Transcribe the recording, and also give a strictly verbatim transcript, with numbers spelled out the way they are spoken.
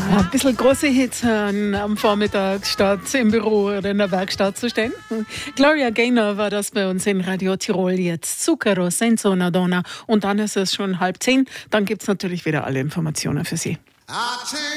Ein bisschen große Hits hören am Vormittag statt im Büro oder in der Werkstatt zu stehen. Gloria Gaynor war das bei uns in Radio Tirol jetzt. Zucchero senza una donna. Und dann ist es schon halb zehn. Dann gibt es natürlich wieder alle Informationen für Sie.